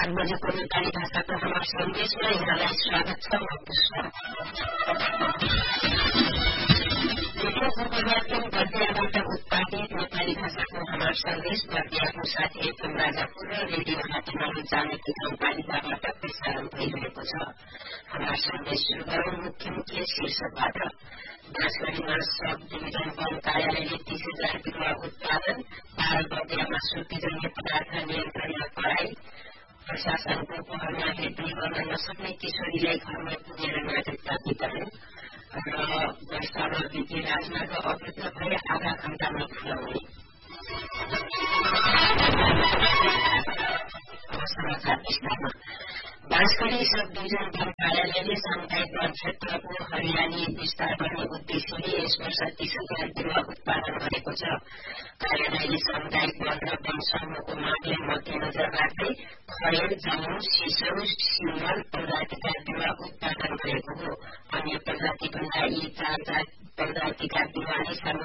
बजेको नेपाली भाषाको हाम्रो सन्देशमा यहाँलाई स्वागत छ। म पुष्प। रेडियो पूर्वाञ्चल बर्दियाबाट उत्पादित नेपाली भाषाको हाम्रो सन्देश बर्दियाको साथै एफएम राजापुर र रेडियो हाटमालु जानकी गाउँपालिकाबाट प्रसारण भइरहेको छ। हाम्रो सन्देश सुरु गरौं मुख्य शीर्षकबाट। बाँसगढीमा सब डिभिजन वन कार्यालयले 30,000 बिरुवा उत्पादन, बाल बर्दियामा सुर्तीजन्य पदार्थ नियन्त्रणमा कडाई, प्रशासनको पहलमा हेरदेख गर्न नसक्ने किशोरीलाई घरमा पुगेर नागरिकता वितरण र वर्षामा वित्तीय राजमार्ग अवरुद्ध भए आधा घण्टामा खुलाउने। बाँसगढी सब डिभिजन वन कार्यालयले सामुदायिक वन क्षेत्रको हरियाली विस्तार गर्ने उद्देश्यले यस वर्ष 30,000 बिरुवा उत्पादन गरेको छ। कार्यालयले सामुदायिक वन र वन समूहको मागलाई मध्यनजर राख्दै खयल, जम्मू, सिसौ, सिमल प्रजातिका बिरुवा उत्पादन गरेको हो। अन्य प्रजातिभन्दा यी 4 प्रजातिका बिरुवाले